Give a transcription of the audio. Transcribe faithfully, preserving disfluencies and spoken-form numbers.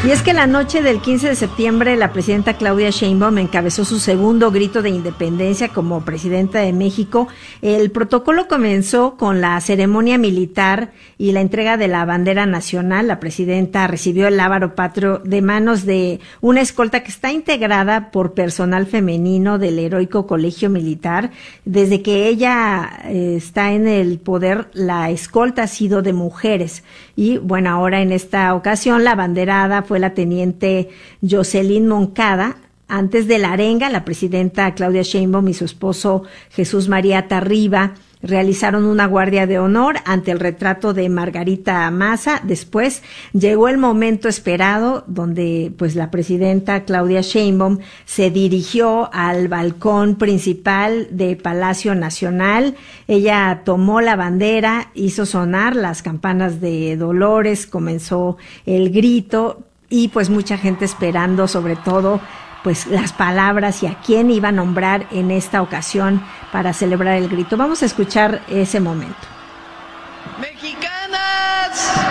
Y es que la noche del quince de septiembre la presidenta Claudia Sheinbaum encabezó su segundo grito de independencia como presidenta de México. El protocolo comenzó con la ceremonia militar y la entrega de la bandera nacional. La presidenta recibió el lábaro patrio de manos de una escolta que está integrada por personal femenino del Heroico Colegio Militar. Desde que ella eh, está en el poder, la escolta ha sido de mujeres. Y bueno, ahora en esta ocasión la banderada fue la teniente Jocelyn Moncada. Antes de la arenga, la presidenta Claudia Sheinbaum y su esposo Jesús María Tarriba realizaron una guardia de honor ante el retrato de Margarita Maza. Después llegó el momento esperado, donde pues la presidenta Claudia Sheinbaum se dirigió al balcón principal de Palacio Nacional. Ella tomó la bandera, hizo sonar las campanas de Dolores, comenzó el grito y pues mucha gente esperando, sobre todo pues las palabras y a quién iba a nombrar en esta ocasión para celebrar el grito. Vamos a escuchar ese momento. Mexicanas,